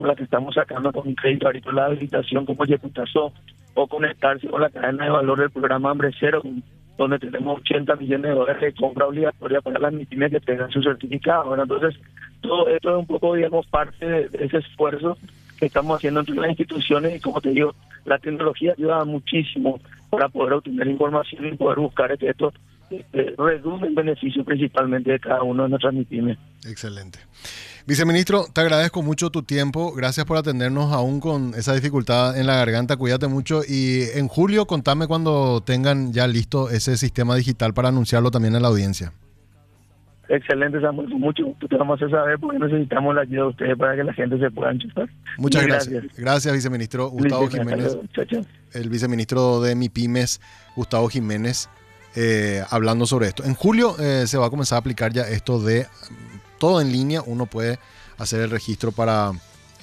la que estamos sacando con un crédito agrícola de habilitación como Yeputazo, o conectarse con la cadena de valor del programa Hambre Cero, donde tenemos 80 millones de dólares de compra obligatoria para las MIPYMES que tengan su certificado. Bueno, entonces, todo esto es un poco, digamos, parte de ese esfuerzo que estamos haciendo entre las instituciones, y como te digo, la tecnología ayuda muchísimo para poder obtener información y poder buscar que esto redunde en beneficio principalmente de cada uno de nuestras MIPYMES. Excelente. Viceministro, te agradezco mucho tu tiempo. Gracias por atendernos aún con esa dificultad en la garganta. Cuídate mucho. Y en julio, contame cuando tengan ya listo ese sistema digital para anunciarlo también a la audiencia. Excelente, Samuel. Mucho gusto te vamos a hacer saber, porque necesitamos la ayuda de ustedes para que la gente se pueda enchufar. Muchas gracias. Gracias, viceministro Gustavo Jiménez. El viceministro de MIPYMES, Gustavo Jiménez, hablando sobre esto. En julio se va a comenzar a aplicar ya esto de todo en línea. Uno puede hacer el registro para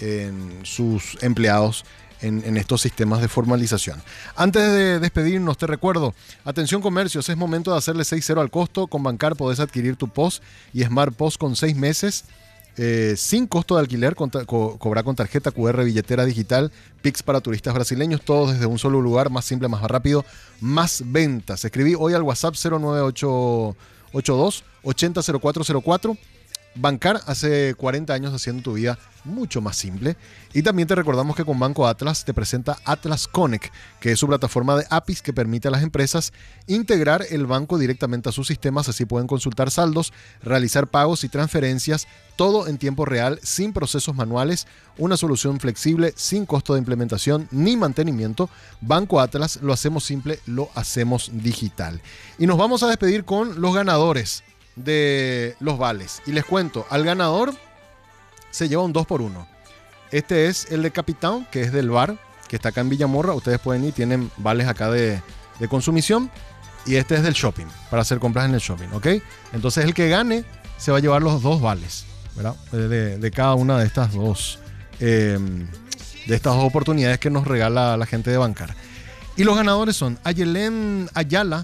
sus empleados en estos sistemas de formalización. Antes de despedirnos, te recuerdo, atención comercios, es momento de hacerle 6-0 al costo. Con Bancar podés adquirir tu POS y Smart POS con 6 meses sin costo de alquiler, cobrar con tarjeta QR, billetera digital, Pix para turistas brasileños, todo desde un solo lugar, más simple, más rápido, más ventas. Escribí hoy al WhatsApp 09882 800404. Bancar, hace 40 años haciendo tu vida mucho más simple. Y también te recordamos que con Banco Atlas te presenta Atlas Connect, que es su plataforma de APIs que permite a las empresas integrar el banco directamente a sus sistemas. Así pueden consultar saldos, realizar pagos y transferencias, todo en tiempo real, sin procesos manuales. Una solución flexible, sin costo de implementación ni mantenimiento. Banco Atlas, lo hacemos simple, lo hacemos digital. Y nos vamos a despedir con los ganadores de los vales. Y les cuento, al ganador se lleva un 2x1. Este es el de Capitán, que es del bar, que está acá en Villamorra. Ustedes pueden ir, tienen vales acá de consumición. Y este es del shopping, para hacer compras en el shopping, ¿ok? Entonces el que gane se va a llevar los 2 vales, ¿verdad? De cada una de estas dos oportunidades que nos regala la gente de Bancar. Y los ganadores son Ayelén Ayala,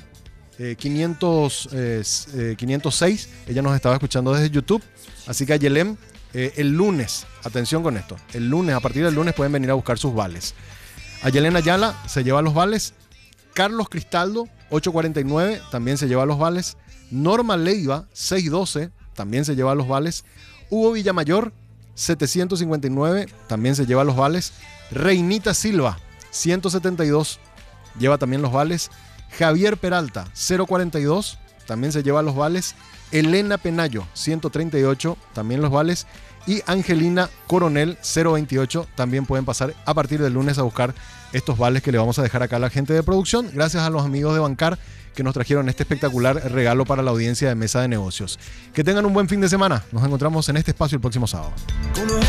506. Ella nos estaba escuchando desde YouTube. Así que Ayelén, el lunes, atención con esto, el lunes, a partir del lunes pueden venir a buscar sus vales. Ayelén Ayala se lleva los vales. Carlos Cristaldo, 849, también se lleva los vales. Norma Leiva, 612, también se lleva los vales. Hugo Villamayor, 759, también se lleva los vales. Reinita Silva, 172, lleva también los vales. Javier Peralta, 042, también se lleva los vales. Elena Penayo, 138, también los vales. Y Angelina Coronel, 028, también pueden pasar a partir del lunes a buscar estos vales que le vamos a dejar acá a la gente de producción. Gracias a los amigos de Bancar que nos trajeron este espectacular regalo para la audiencia de Mesa de Negocios. Que tengan un buen fin de semana. Nos encontramos en este espacio el próximo sábado.